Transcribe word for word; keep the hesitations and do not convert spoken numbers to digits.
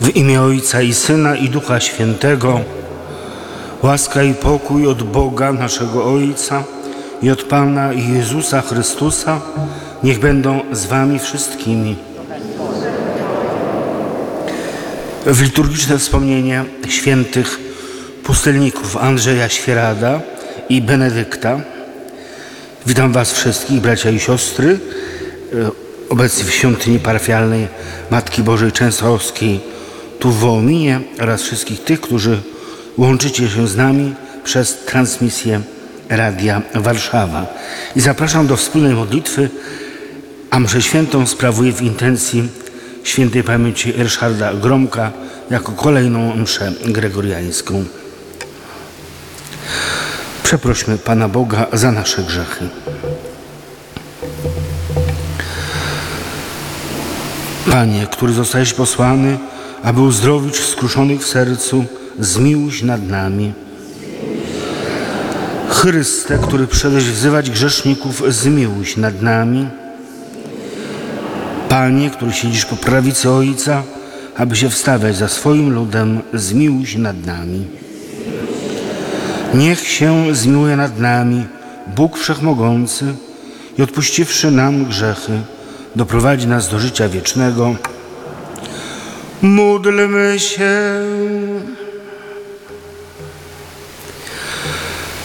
W imię Ojca i Syna i Ducha Świętego, łaska i pokój od Boga naszego Ojca i od Pana Jezusa Chrystusa niech będą z wami wszystkimi. W liturgiczne wspomnienie świętych pustelników Andrzeja Świerada i Benedykta witam was wszystkich, bracia i siostry, obecni w świątyni parafialnej Matki Bożej Częstochowskiej tu w Wołominie oraz wszystkich tych, którzy łączycie się z nami przez transmisję Radia Warszawa. I zapraszam do wspólnej modlitwy, a mszę świętą sprawuję w intencji świętej pamięci Ryszarda Gromka jako kolejną mszę gregoriańską. Przeprośmy Pana Boga za nasze grzechy. Panie, który zostałeś posłany, aby uzdrowić skruszonych w sercu, zmiłuj się nad nami. Chryste, który przyszedłeś wzywać grzeszników, zmiłuj się nad nami. Panie, który siedzisz po prawicy Ojca, aby się wstawiać za swoim ludem, zmiłuj się nad nami. Niech się zmiłuje nad nami Bóg Wszechmogący i odpuściwszy nam grzechy, doprowadzi nas do życia wiecznego. Módlmy się.